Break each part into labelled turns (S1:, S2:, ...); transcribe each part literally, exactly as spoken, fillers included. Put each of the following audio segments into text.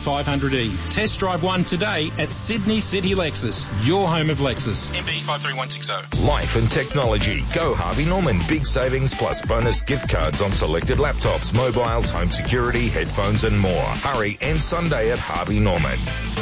S1: five hundred E. Test drive one today at Sydney City Lexus, your home of Lexus. M B five three one six zero.
S2: Life and technology. Go Harvey Norman. Big savings plus bonus gift cards on selected laptops, mobiles, home security, headphones and more. Hurry, end Sunday at Harvey Norman.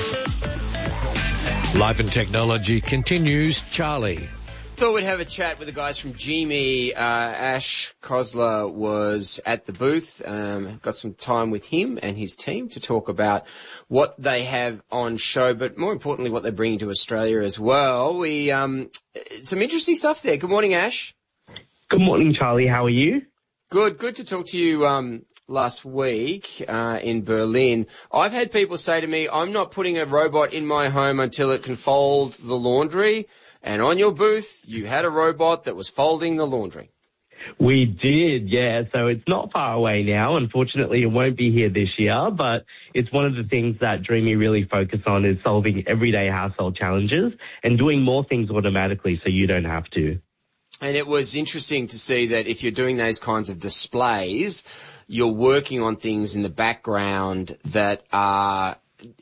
S3: Life and technology continues. Charlie.
S4: Thought we'd have a chat with the guys from G M E. Uh, Ash Kosler was at the booth. Um, got some time with him and his team to talk about what they have on show, but more importantly, what they're bringing to Australia as well. We um, some interesting stuff there. Good morning, Ash.
S5: Good morning, Charlie. How are you?
S4: Good. Good to talk to you. Um, last week uh, in Berlin, I've had people say to me, "I'm not putting a robot in my home until it can fold the laundry." And on your booth, you had a robot that was folding the laundry.
S5: We did, yeah. So it's not far away now. Unfortunately, it won't be here this year, but it's one of the things that Dreamy really focus on is solving everyday household challenges and doing more things automatically so you don't have to.
S4: And it was interesting to see that if you're doing those kinds of displays, you're working on things in the background that are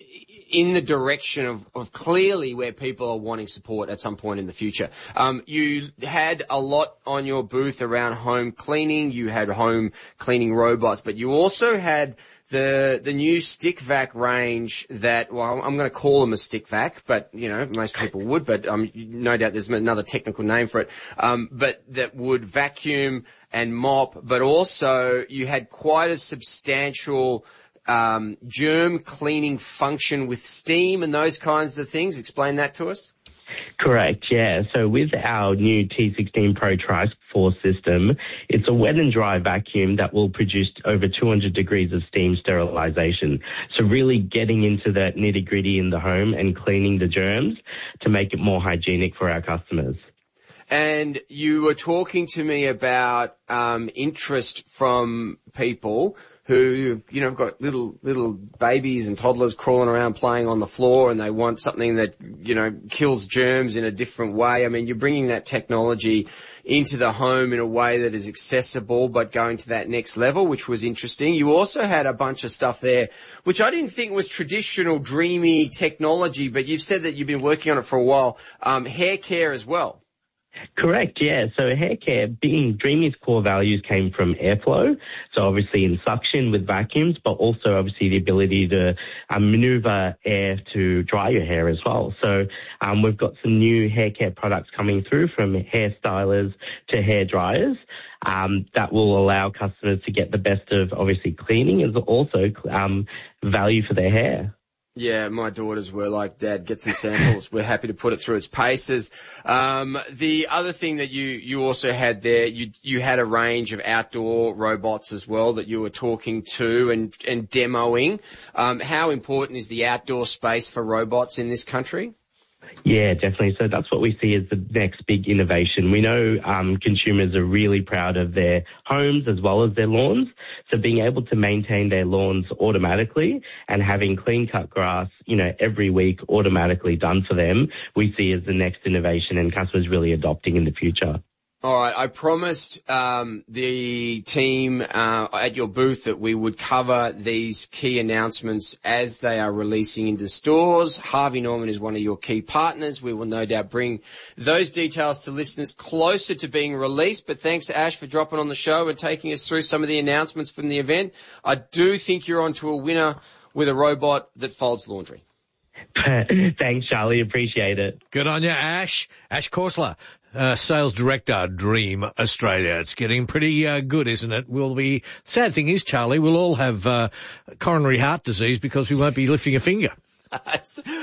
S4: in the direction of, of clearly where people are wanting support at some point in the future. Um, you had a lot on your booth around home cleaning. You had home cleaning robots, but you also had the the new stick vac range that, well, I'm going to call them a stick vac, but, you know, most people would, but um, no doubt there's another technical name for it, um, but that would vacuum and mop, but also you had quite a substantial Um, germ cleaning function with steam and those kinds of things. Explain that to us.
S5: Correct, yeah. So with our new T sixteen Pro Tri-Force system, it's a wet and dry vacuum that will produce over two hundred degrees of steam sterilization. So really getting into that nitty-gritty in the home and cleaning the germs to make it more hygienic for our customers.
S4: And you were talking to me about um, interest from people who, you know, have got little, little babies and toddlers crawling around playing on the floor and they want something that, you know, kills germs in a different way. I mean, you're bringing that technology into the home in a way that is accessible but going to that next level, which was interesting. You also had a bunch of stuff there, which I didn't think was traditional Dreamy technology, but you've said that you've been working on it for a while. Um, hair care as well.
S5: Correct, yeah. So hair care, being Dreamy's core values came from airflow, so obviously in suction with vacuums, but also obviously the ability to um, maneuver air to dry your hair as well. So um, we've got some new hair care products coming through from hair stylers to hair dryers um, that will allow customers to get the best of obviously cleaning and also um, value for their hair.
S4: Yeah, my daughters were like, Dad, get some samples. We're happy to put it through its paces. Um, the other thing that you, you also had there, you, you had a range of outdoor robots as well that you were talking to and, and demoing. Um, how important is the outdoor space for robots in this country?
S5: Yeah, definitely. So that's what we see as the next big innovation. We know um, consumers are really proud of their homes as well as their lawns. So being able to maintain their lawns automatically and having clean cut grass, you know, every week automatically done for them, we see as the next innovation and customers really adopting in the future.
S4: All right. I promised um, the team uh, at your booth that we would cover these key announcements as they are releasing into stores. Harvey Norman is one of your key partners. We will no doubt bring those details to listeners closer to being released. But thanks, Ash, for dropping on the show and taking us through some of the announcements from the event. I do think you're onto a winner with a robot that folds laundry.
S5: Thanks, Charlie. Appreciate it.
S3: Good on you, Ash. Ash Kosler, uh, Sales Director, Dream Australia. It's getting pretty uh, good, isn't it? We'll be, sad thing is, Charlie, we'll all have uh, coronary heart disease because we won't be lifting a finger.
S4: I,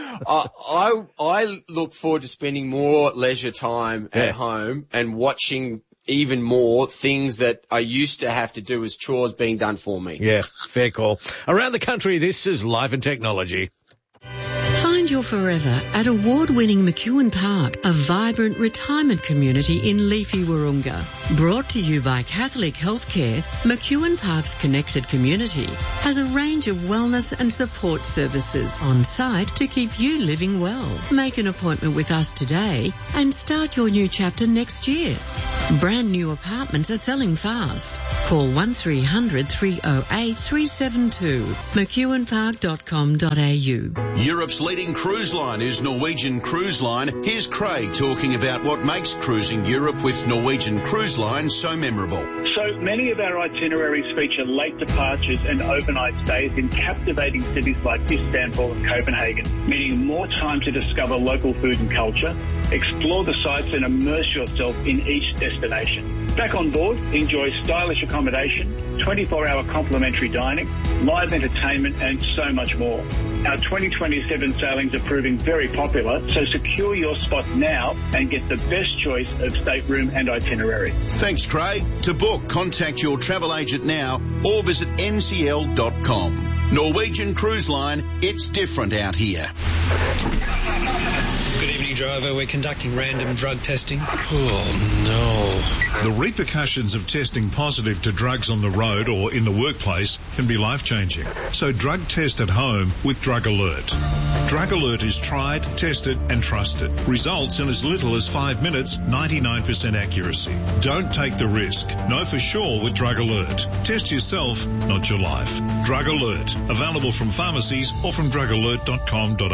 S4: I, I look forward to spending more leisure time
S3: Yeah.
S4: at home and watching even more things that I used to have to do as chores being done for me.
S3: Yeah, fair call. Around the country, this is Life and Technology.
S6: Find your forever at award-winning McEwen Park, a vibrant retirement community in leafy Wahroonga. Brought to you by Catholic Healthcare, McEwen Park's Connected Community has a range of wellness and support services on site to keep you living well. Make an appointment with us today and start your new chapter next year. Brand new apartments are selling fast. Call one three hundred, three oh eight, three seven two, mcewen park dot com dot a u.
S7: Europe's leading cruise line is Norwegian Cruise Line. Here's Craig talking about what makes cruising Europe with Norwegian Cruise Line so memorable.
S8: So many of our itineraries feature late departures and overnight stays in captivating cities like Istanbul and Copenhagen, meaning more time to discover local food and culture, explore the sites and immerse yourself in each destination. Back on board, enjoy stylish accommodation, twenty-four hour complimentary dining, live entertainment and so much more. Our twenty twenty-seven sailings are proving very popular, so secure your spot now and get the best choice of stateroom and itinerary.
S7: Thanks, Craig. To book, contact your travel agent now or visit n c l dot com. Norwegian Cruise Line, it's different out here.
S9: Good evening, driver. We're conducting random drug testing.
S10: Oh, no. The repercussions of testing positive to drugs on the road or in the workplace can be life-changing. So drug test at home with Drug Alert. Drug Alert is tried, tested and trusted. Results in as little as five minutes, ninety-nine percent accuracy. Don't take the risk. Know for sure with Drug Alert. Test yourself, not your life. Drug Alert. Available from pharmacies or from drug alert dot com dot a u.